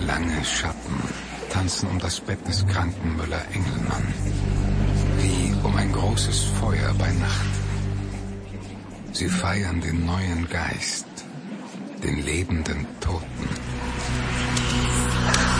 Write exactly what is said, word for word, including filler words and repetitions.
Lange Schatten tanzen um das Bett des kranken Müller-Engelmann, wie um ein großes Feuer bei Nacht. Sie feiern den neuen Geist, den lebenden Toten.